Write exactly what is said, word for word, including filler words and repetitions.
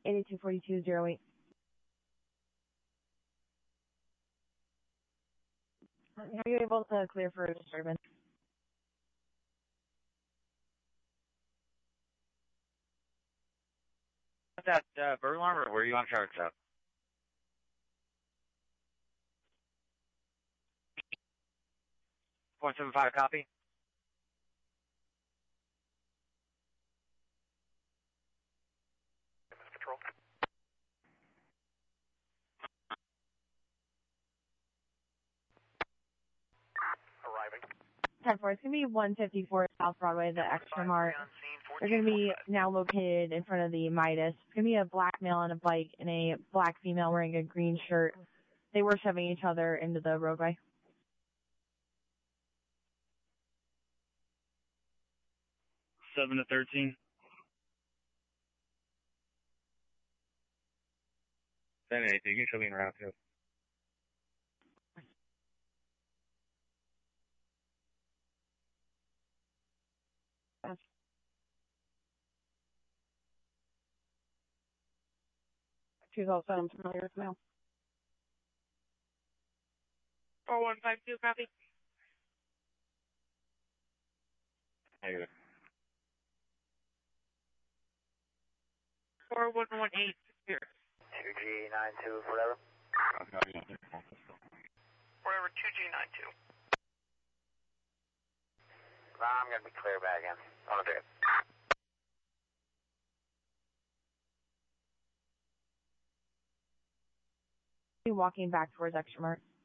eighty-two forty-two oh eight. Are you able to clear for a disturbance? What's that, uh, burglar alarm, or were you on Sharks up? Point seven five, copy. Patrol. Arriving. ten four, it's going to be one fifty-four South Broadway, the Extra Mart. They're going to be now located in front of the Midas. It's going to be a black male on a bike and a black female wearing a green shirt. They were shoving each other into the roadway. seven to thirteen. ten to eighteen, you can show me in route two. She's also unfamiliar with mail. four one five two, copy. Negative. four one one eight, here. two G nine two, whatever. Whatever, two G nine two. I'm going to be clear back in. On the Walking back towards Extra Mart.